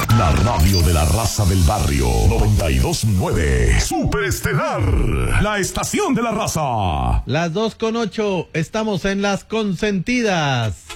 La radio de la raza del barrio. 92.9. Superestelar. La estación de la raza. Las 2:08. Estamos en Las Consentidas.